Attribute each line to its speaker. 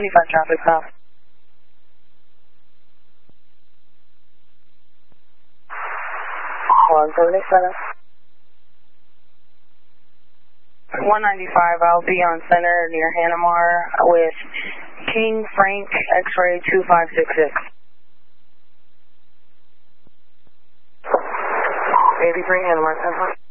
Speaker 1: 195 traffic stop. 177. 195, I'll be on center near Hanamar with King Frank X-ray 2566. 83 Hanamar, 10.